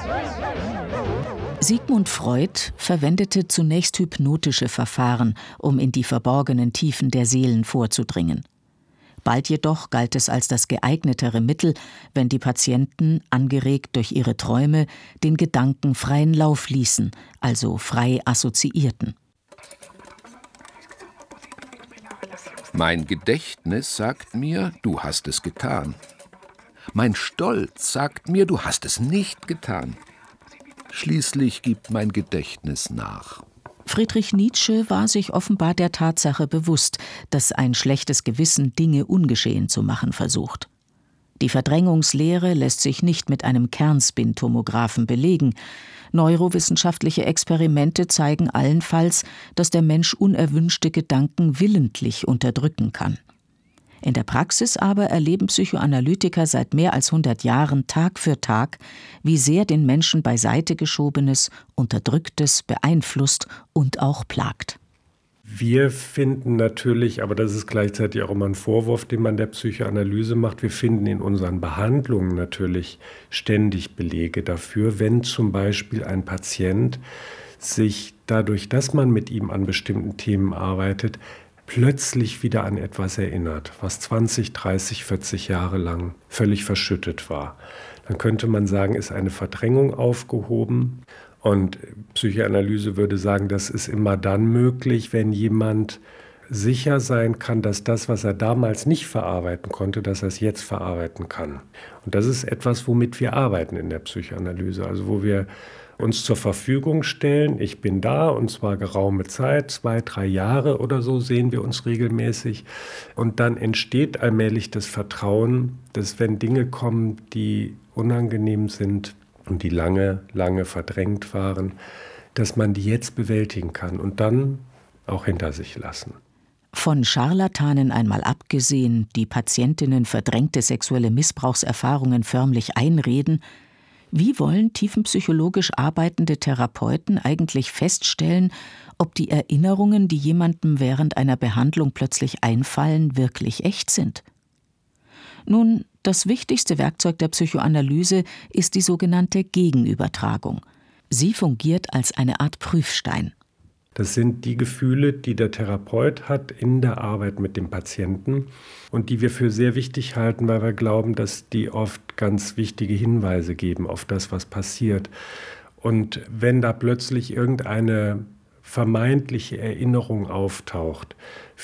Sigmund Freud verwendete zunächst hypnotische Verfahren, um in die verborgenen Tiefen der Seelen vorzudringen. Bald jedoch galt es als das geeignetere Mittel, wenn die Patienten, angeregt durch ihre Träume, den Gedanken freien Lauf ließen, also frei assoziierten. Mein Gedächtnis sagt mir, du hast es getan. Mein Stolz sagt mir, du hast es nicht getan. Schließlich gibt mein Gedächtnis nach. Friedrich Nietzsche war sich offenbar der Tatsache bewusst, dass ein schlechtes Gewissen Dinge ungeschehen zu machen versucht. Die Verdrängungslehre lässt sich nicht mit einem Kernspintomographen belegen. Neurowissenschaftliche Experimente zeigen allenfalls, dass der Mensch unerwünschte Gedanken willentlich unterdrücken kann. In der Praxis aber erleben Psychoanalytiker seit mehr als 100 Jahren Tag für Tag, wie sehr den Menschen beiseite geschobenes, Unterdrücktes beeinflusst und auch plagt. Wir finden natürlich, aber das ist gleichzeitig auch immer ein Vorwurf, den man der Psychoanalyse macht, wir finden in unseren Behandlungen natürlich ständig Belege dafür, wenn zum Beispiel ein Patient sich dadurch, dass man mit ihm an bestimmten Themen arbeitet, plötzlich wieder an etwas erinnert, was 20, 30, 40 Jahre lang völlig verschüttet war. Dann könnte man sagen, ist eine Verdrängung aufgehoben. Und Psychoanalyse würde sagen, das ist immer dann möglich, wenn jemand sicher sein kann, dass das, was er damals nicht verarbeiten konnte, dass er es jetzt verarbeiten kann. Und das ist etwas, womit wir arbeiten in der Psychoanalyse, also wo wir uns zur Verfügung stellen. Ich bin da, und zwar geraume Zeit, 2, 3 Jahre oder so sehen wir uns regelmäßig. Und dann entsteht allmählich das Vertrauen, dass wenn Dinge kommen, die unangenehm sind und die lange, lange verdrängt waren, dass man die jetzt bewältigen kann und dann auch hinter sich lassen. Von Scharlatanen einmal abgesehen, die Patientinnen verdrängte sexuelle Missbrauchserfahrungen förmlich einreden, wie wollen tiefenpsychologisch arbeitende Therapeuten eigentlich feststellen, ob die Erinnerungen, die jemandem während einer Behandlung plötzlich einfallen, wirklich echt sind? Nun, das wichtigste Werkzeug der Psychoanalyse ist die sogenannte Gegenübertragung. Sie fungiert als eine Art Prüfstein. Das sind die Gefühle, die der Therapeut hat in der Arbeit mit dem Patienten und die wir für sehr wichtig halten, weil wir glauben, dass die oft ganz wichtige Hinweise geben auf das, was passiert. Und wenn da plötzlich irgendeine vermeintliche Erinnerung auftaucht,